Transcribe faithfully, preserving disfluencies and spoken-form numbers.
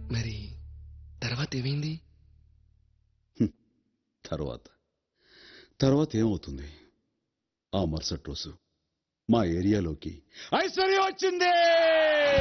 మరి తర్వాత ఏమైంది? తర్వాత తర్వాత ఏమవుతుంది? ఆ మరుసటి రోజు మా ఏరియాలోకి ఐశ్వర్య వచ్చింది.